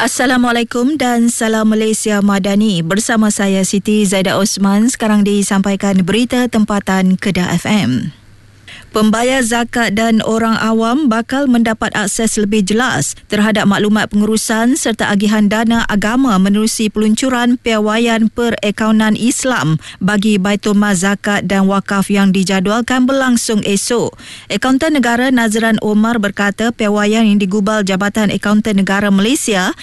Assalamualaikum dan salam Malaysia Madani. Bersama saya Siti Zaidah Osman. Sekarang disampaikan berita tempatan Kedah FM. Pembayar zakat dan orang awam bakal mendapat akses lebih jelas terhadap maklumat pengurusan serta agihan dana agama menerusi peluncuran piawaian perakaunan Islam bagi Baitul Mal Zakat dan Wakaf yang dijadualkan berlangsung esok. Akauntan Negara Nazran Omar berkata piawaian yang digubal Jabatan Akauntan Negara Malaysia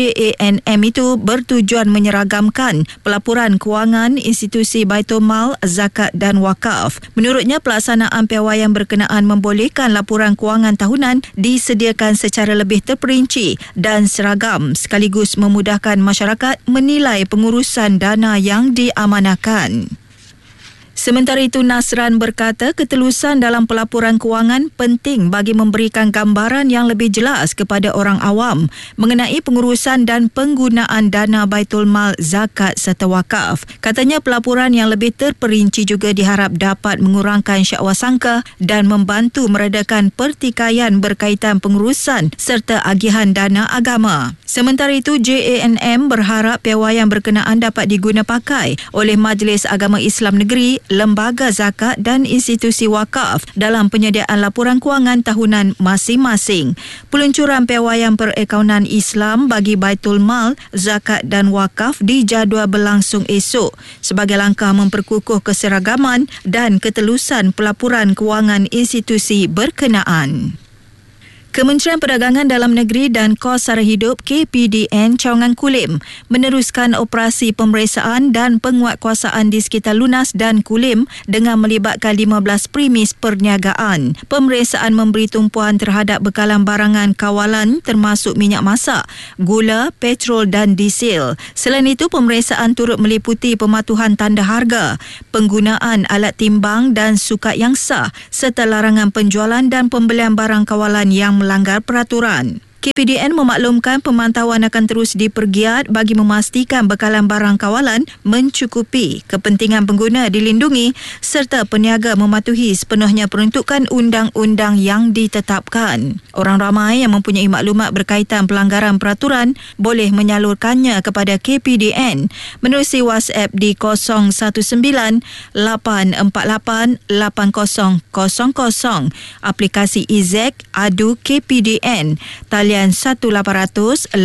JANM itu bertujuan menyeragamkan pelaporan kewangan institusi Baitul Mal Zakat dan Wakaf. Menurutnya, pelaksanaan piawaian yang berkenaan membolehkan laporan kewangan tahunan disediakan secara lebih terperinci dan seragam sekaligus memudahkan masyarakat menilai pengurusan dana yang diamanahkan. Sementara itu, Nasran berkata ketelusan dalam pelaporan kewangan penting bagi memberikan gambaran yang lebih jelas kepada orang awam mengenai pengurusan dan penggunaan dana Baitul Mal Zakat serta Wakaf. Katanya pelaporan yang lebih terperinci juga diharap dapat mengurangkan syakwa sangka dan membantu meredakan pertikaian berkaitan pengurusan serta agihan dana agama. Sementara itu, JANM berharap piawaian berkenaan dapat diguna pakai oleh Majlis Agama Islam Negeri, lembaga zakat dan institusi wakaf dalam penyediaan laporan kewangan tahunan masing-masing. Peluncuran piawaian perakaunan Islam bagi Baitul Mal, Zakat dan Wakaf dijadual berlangsung esok sebagai langkah memperkukuh keseragaman dan ketelusan pelaporan kewangan institusi berkenaan. Kementerian Perdagangan Dalam Negeri dan Kos Sara Hidup KPDN Cawangan Kulim meneruskan operasi pemeriksaan dan penguatkuasaan di sekitar Lunas dan Kulim dengan melibatkan 15 premis perniagaan. Pemeriksaan memberi tumpuan terhadap bekalan barangan kawalan termasuk minyak masak, gula, petrol dan diesel. Selain itu, pemeriksaan turut meliputi pematuhan tanda harga, penggunaan alat timbang dan sukat yang sah serta larangan penjualan dan pembelian barang kawalan yang melanggar peraturan. KPDN memaklumkan pemantauan akan terus dipergiat bagi memastikan bekalan barang kawalan mencukupi, kepentingan pengguna dilindungi serta peniaga mematuhi sepenuhnya peruntukan undang-undang yang ditetapkan. Orang ramai yang mempunyai maklumat berkaitan pelanggaran peraturan boleh menyalurkannya kepada KPDN menerusi WhatsApp di 019-848-8000, aplikasi EZEC Adu KPDN, talian 1-800-886-800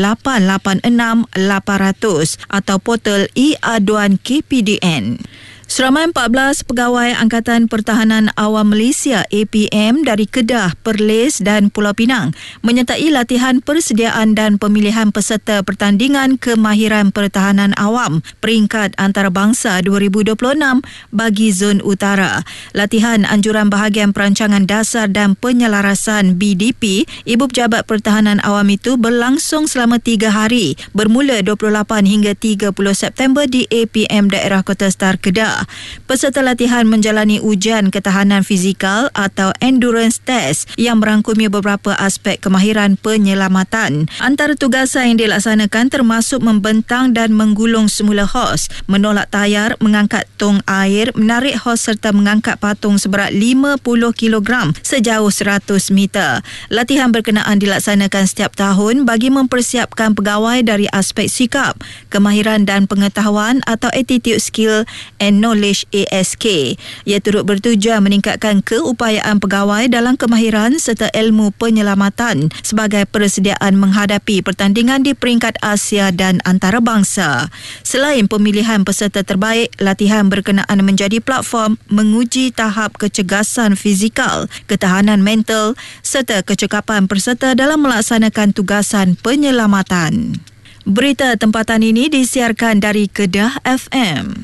atau portal e-aduan KPDN. Seramai 14 pegawai Angkatan Pertahanan Awam Malaysia APM dari Kedah, Perlis dan Pulau Pinang menyertai latihan persediaan dan pemilihan peserta pertandingan kemahiran pertahanan awam peringkat antarabangsa 2026 bagi Zon Utara. Latihan anjuran bahagian perancangan dasar dan penyelarasan BDP Ibu Pejabat Pertahanan Awam itu berlangsung selama 3 hari bermula 28 hingga 30 September di APM Daerah Kota Star Kedah. Peserta latihan menjalani ujian ketahanan fizikal atau endurance test yang merangkumi beberapa aspek kemahiran penyelamatan. Antara tugasan yang dilaksanakan termasuk membentang dan menggulung semula hos, menolak tayar, mengangkat tong air, menarik hos serta mengangkat patung seberat 50 kg sejauh 100 meter. Latihan berkenaan dilaksanakan setiap tahun bagi mempersiapkan pegawai dari aspek sikap, kemahiran dan pengetahuan atau attitude skill and knowledge ASK. Ia turut bertujuan meningkatkan keupayaan pegawai dalam kemahiran serta ilmu penyelamatan sebagai persediaan menghadapi pertandingan di peringkat Asia dan antarabangsa. Selain pemilihan peserta terbaik, latihan berkenaan menjadi platform menguji tahap kecergasan fizikal, ketahanan mental serta kecekapan peserta dalam melaksanakan tugasan penyelamatan. Berita tempatan ini disiarkan dari Kedah FM.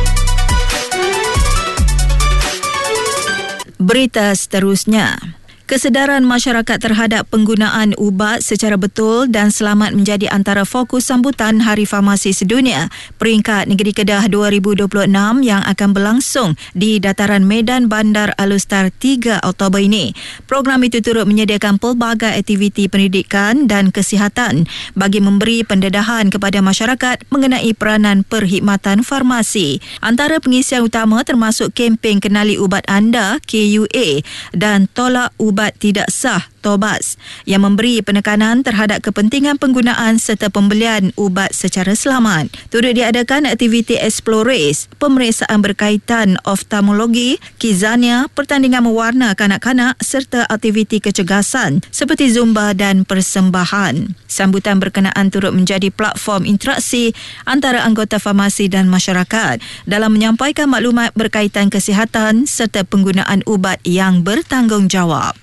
Berita seterusnya. Kesedaran masyarakat terhadap penggunaan ubat secara betul dan selamat menjadi antara fokus sambutan Hari Farmasi Sedunia peringkat Negeri Kedah 2026 yang akan berlangsung di dataran Medan Bandar Alustar 3 Oktober ini. Program itu turut menyediakan pelbagai aktiviti pendidikan dan kesihatan bagi memberi pendedahan kepada masyarakat mengenai peranan perkhidmatan farmasi. Antara pengisian utama termasuk kempen Kenali Ubat Anda KUA dan Tolak Ubat Tidak Sah TOBAS yang memberi penekanan terhadap kepentingan penggunaan serta pembelian ubat secara selamat. Turut diadakan aktiviti Explores, pemeriksaan berkaitan oftalmologi, kizania, pertandingan mewarna kanak-kanak serta aktiviti kecergasan seperti Zumba dan persembahan. Sambutan berkenaan turut menjadi platform interaksi antara anggota farmasi dan masyarakat dalam menyampaikan maklumat berkaitan kesihatan serta penggunaan ubat yang bertanggungjawab.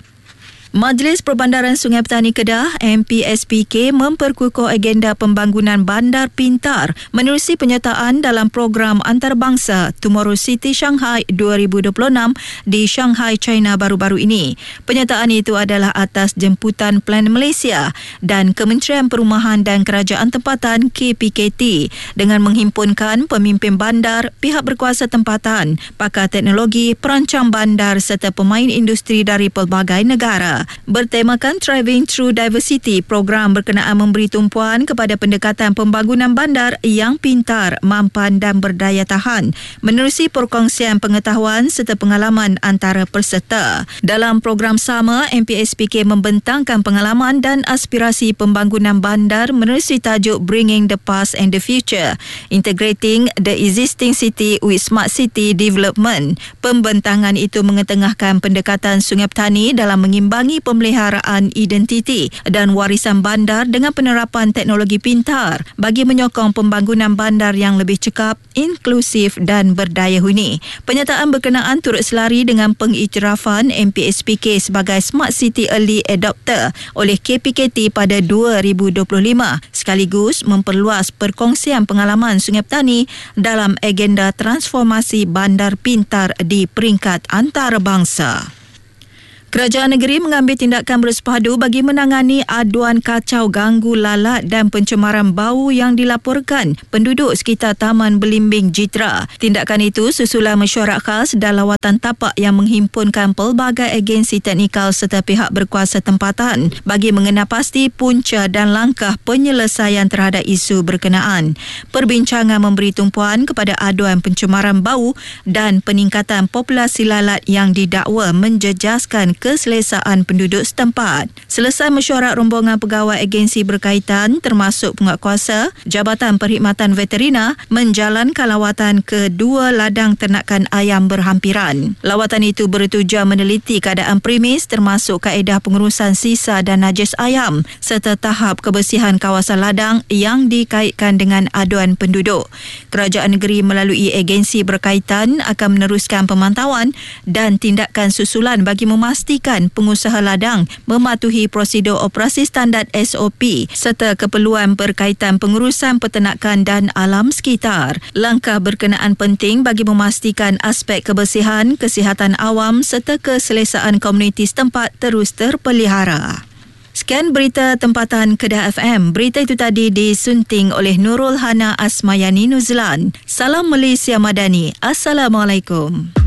Majlis Perbandaran Sungai Petani Kedah MPSPK memperkukuh agenda pembangunan bandar pintar menerusi penyertaan dalam program antarabangsa Tomorrow City Shanghai 2026 di Shanghai, China baru-baru ini. Penyertaan itu adalah atas jemputan Plan Malaysia dan Kementerian Perumahan dan Kerajaan Tempatan KPKT dengan menghimpunkan pemimpin bandar, pihak berkuasa tempatan, pakar teknologi, perancang bandar serta pemain industri dari pelbagai negara. Bertemakan Thriving Through Diversity, program berkenaan memberi tumpuan kepada pendekatan pembangunan bandar yang pintar, mampan dan berdaya tahan menerusi perkongsian pengetahuan serta pengalaman antara peserta. Dalam program sama, MPSPK membentangkan pengalaman dan aspirasi pembangunan bandar menerusi tajuk Bringing the Past and the Future, Integrating the Existing City with Smart City Development. Pembentangan itu mengetengahkan pendekatan Sungai Petani dalam mengimbangi pemeliharaan identiti dan warisan bandar dengan penerapan teknologi pintar bagi menyokong pembangunan bandar yang lebih cekap, inklusif dan berdaya huni. Penyertaan berkenaan turut selari dengan pengiktirafan MPSPK sebagai Smart City Early Adopter oleh KPKT pada 2025 sekaligus memperluas perkongsian pengalaman Sungai Petani dalam agenda transformasi bandar pintar di peringkat antarabangsa. Kerajaan negeri mengambil tindakan bersepadu bagi menangani aduan kacau ganggu lalat dan pencemaran bau yang dilaporkan penduduk sekitar Taman Belimbing Jitra. Tindakan itu susulan mesyuarat khas dan lawatan tapak yang menghimpunkan pelbagai agensi teknikal serta pihak berkuasa tempatan bagi mengenal pasti punca dan langkah penyelesaian terhadap isu berkenaan. Perbincangan memberi tumpuan kepada aduan pencemaran bau dan peningkatan populasi lalat yang didakwa menjejaskan keselesaan penduduk setempat. Selesai mesyuarat, rombongan pegawai agensi berkaitan termasuk penguatkuasa Jabatan Perkhidmatan Veterina menjalankan lawatan ke 2 ladang ternakan ayam berhampiran. Lawatan itu bertujuan meneliti keadaan premis termasuk kaedah pengurusan sisa dan najis ayam serta tahap kebersihan kawasan ladang yang dikaitkan dengan aduan penduduk. Kerajaan negeri melalui agensi berkaitan akan meneruskan pemantauan dan tindakan susulan bagi memastikan pengusaha ladang mematuhi prosedur operasi standard SOP serta keperluan berkaitan pengurusan peternakan dan alam sekitar. Langkah berkenaan penting bagi memastikan aspek kebersihan, kesihatan awam serta keselesaan komuniti setempat terus terpelihara. Sekian berita tempatan Kedah FM. Berita itu tadi disunting oleh Nurul Hana Asmayani Nuzlan. Salam Malaysia Madani. Assalamualaikum.